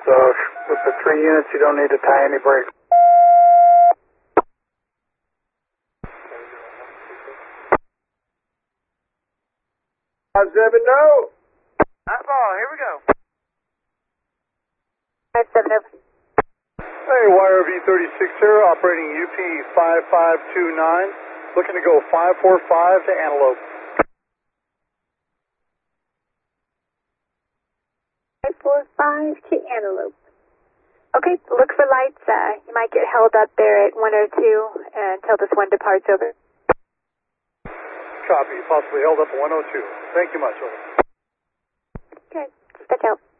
So with the 3 units, you don't need to tie any brakes. 5-7, no. Nightfall, here we go. 5-7 over. Hey, YRV-36 here, operating UP5529, looking to go 545 to Antelope. 545 to Antelope. Okay, look for lights. You might get held up there at 102 until this one departs, over. Copy, possibly held up at 102. Thank you much, over. Okay, dispatch out.